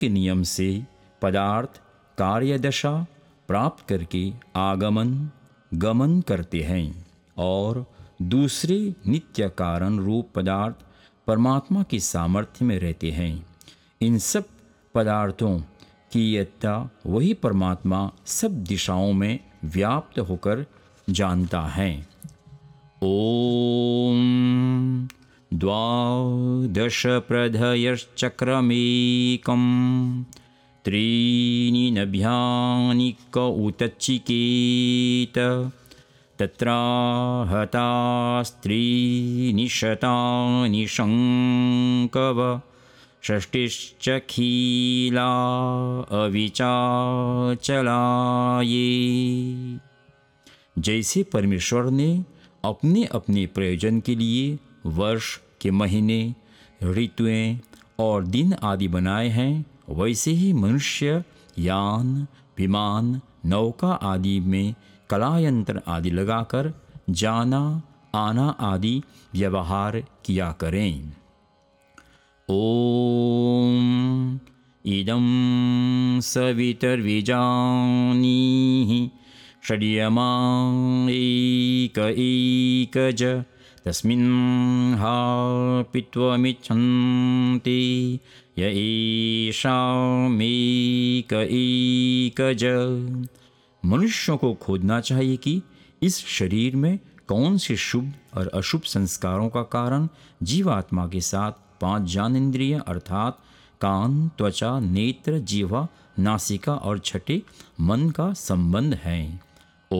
के नियम से पदार्थ कार्यदशा प्राप्त करके आगमन गमन करते हैं और दूसरे नित्य कारण रूप पदार्थ परमात्मा की सामर्थ्य में रहते हैं। इन सब पदार्थों की यत्ता वही परमात्मा सब दिशाओं में व्याप्त होकर जानता है। ओम द्वादश प्रधयश्चक्रमेकं त्रीणि नभ्यानि क उतच्चिकेत तत्राहतास्त्रीणि शतानि शङ्कव षष्टिश्चखीला अविचाचलाये। जैसे परमेश्वर ने अपने अपने प्रयोजन के लिए वर्ष के महीने, ऋतुएं और दिन आदि बनाए हैं, वैसे ही मनुष्य यान, विमान, नौका आदि में कलायंत्र आदि लगाकर जाना आना आदि व्यवहार किया करें। ओम इदं सवितर्विजानीहि षड्यमा एक एकज तस्मिन् हा पित्वमिच्छन्ति य एषामेक एकज। मनुष्यों को खोदना चाहिए कि इस शरीर में कौन से शुभ और अशुभ संस्कारों का कारण जीवात्मा के साथ 5 ज्ञानेंद्रिय अर्थात कान, त्वचा, नेत्र, जिह्वा, नासिका और छठे मन का संबंध है।